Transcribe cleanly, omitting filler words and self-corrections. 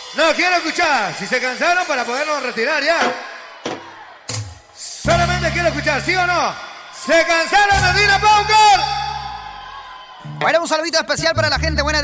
No quiero escuchar. Si se cansaron para podernos retirar ya. Solamente quiero escuchar, ¿sí o no? ¿Se cansaron de Dina Paucar? Bueno, un saludito especial para la gente buena